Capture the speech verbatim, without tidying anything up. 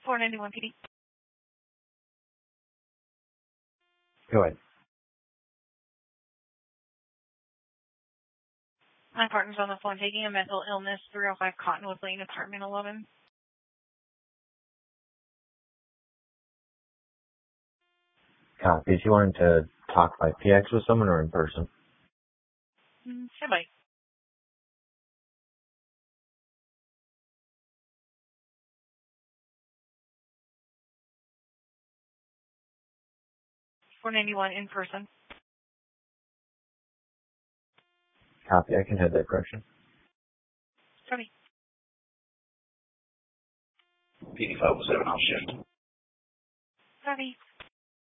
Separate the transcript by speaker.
Speaker 1: four ninety-one P D.
Speaker 2: Go ahead.
Speaker 1: My partner's on the phone taking a mental illness, three oh five Cottonwood Lane, apartment eleven.
Speaker 2: Copy. If you wanted to talk by P X with someone or in person?
Speaker 1: Mm, say bye. four ninety-one in person.
Speaker 2: Copy. I can head that direction.
Speaker 1: Copy.
Speaker 3: P D five oh seven, I'll shift.
Speaker 1: Copy.